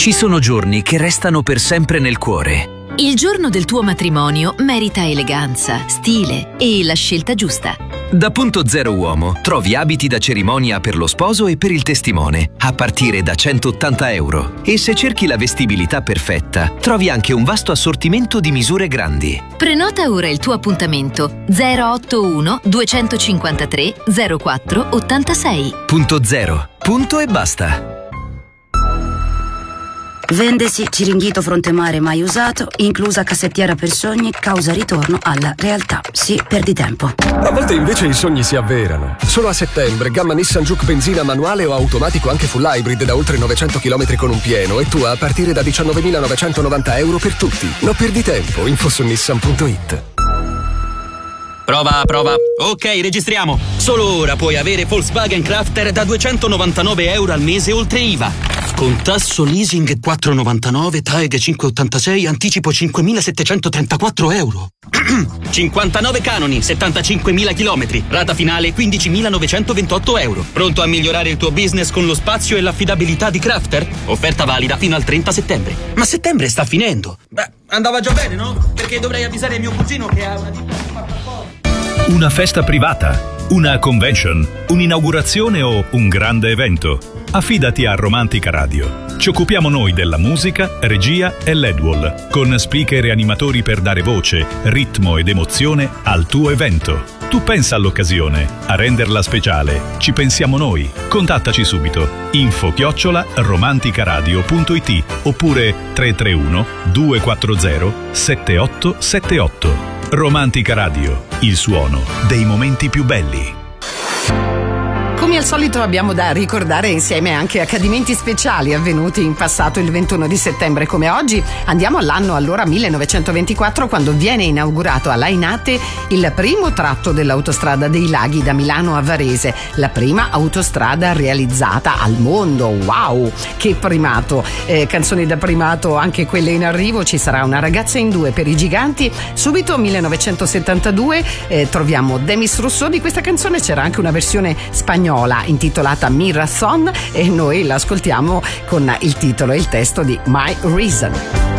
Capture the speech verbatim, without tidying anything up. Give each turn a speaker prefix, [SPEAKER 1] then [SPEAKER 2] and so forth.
[SPEAKER 1] Ci sono giorni che restano per sempre nel cuore.
[SPEAKER 2] Il giorno del tuo matrimonio merita eleganza, stile e la scelta giusta.
[SPEAKER 1] Da Punto Zero Uomo trovi abiti da cerimonia per lo sposo e per il testimone, a partire da centottanta euro. E se cerchi la vestibilità perfetta, trovi anche un vasto assortimento di misure grandi.
[SPEAKER 2] Prenota ora il tuo appuntamento zero otto uno duecentocinquantatré zero quattro ottantasei.
[SPEAKER 1] Punto Zero. Punto e basta.
[SPEAKER 3] Vendesi Ciringhito Fronte Mare mai usato, inclusa cassettiera per sogni, causa ritorno alla realtà. Sì, perdi tempo.
[SPEAKER 4] A volte invece i sogni si avverano. Solo a settembre, gamma Nissan Juke benzina manuale o automatico anche full hybrid da oltre novecento chilometri con un pieno e tua a partire da diciannovemilanovantonovanta euro per tutti. Non perdi tempo, info su nissan punto it.
[SPEAKER 5] Prova, prova. Ok, registriamo. Solo ora puoi avere Volkswagen Crafter da duecentonovantanove euro al mese oltre I V A. Con tasso leasing quattro virgola novantanove, T A E G cinque virgola ottantasei, anticipo cinquemilasettecentotrentaquattro euro. cinquantanove canoni, settantacinquemila chilometri, rata finale quindicimilanovecentoventotto euro. Pronto a migliorare il tuo business con lo spazio e l'affidabilità di Crafter? Offerta valida fino al trenta settembre. Ma settembre sta finendo. Beh, andava già bene, no? Perché dovrei avvisare mio cugino che ha...
[SPEAKER 6] Una festa privata, una convention, un'inaugurazione o un grande evento? Affidati a Romantica Radio. Ci occupiamo noi della musica, regia e L E D wall, con speaker e animatori per dare voce, ritmo ed emozione al tuo evento. Tu pensa all'occasione, a renderla speciale. Ci pensiamo noi. Contattaci subito. Info chiocciola romanticaradio punto it oppure tre tre uno due quattro zero sette otto sette otto. Romantica Radio, il suono dei momenti più belli.
[SPEAKER 7] Come al solito abbiamo da ricordare insieme anche accadimenti speciali avvenuti in passato. Il ventuno di settembre come oggi andiamo all'anno allora millenovecentoventiquattro, quando viene inaugurato a Lainate il primo tratto dell'autostrada dei Laghi da Milano a Varese, la prima autostrada realizzata al mondo. Wow, che primato, eh, canzoni da primato anche quelle in arrivo. Ci sarà Una ragazza in due per i giganti. Subito millenovecentosettantadue eh, troviamo Demis Rousseau. Di questa canzone c'era anche una versione spagnola intitolata Mirathon e noi l'ascoltiamo con il titolo e il testo di My Reason.